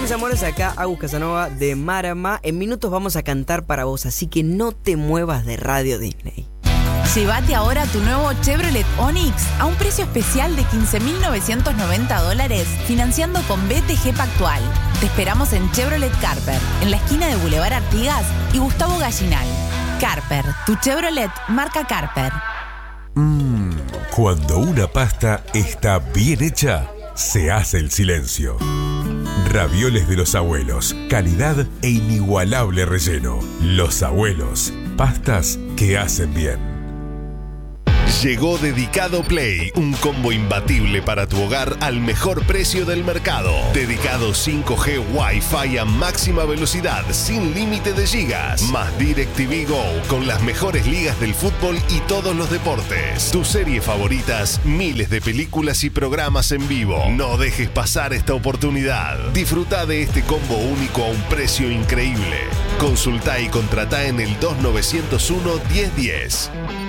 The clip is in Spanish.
mis amores, acá Agus Casanova de Marama. En minutos vamos a cantar para vos, así que no te muevas de Radio Disney. Llévate ahora tu nuevo Chevrolet Onix a un precio especial de $15.990, financiando con BTG Pactual. Te esperamos en Chevrolet Carper, en la esquina de Boulevard Artigas y Gustavo Gallinal. Carper, tu Chevrolet marca Carper. Cuando una pasta está bien hecha, se hace el silencio. Ravioles de los abuelos, calidad e inigualable relleno. Los abuelos, pastas que hacen bien. Llegó Dedicado Play, un combo imbatible para tu hogar al mejor precio del mercado. Dedicado 5G Wi-Fi a máxima velocidad, sin límite de gigas. Más DirecTV Go, con las mejores ligas del fútbol y todos los deportes. Tus series favoritas, miles de películas y programas en vivo. No dejes pasar esta oportunidad. Disfruta de este combo único a un precio increíble. Consulta y contratá en el 2901-1010.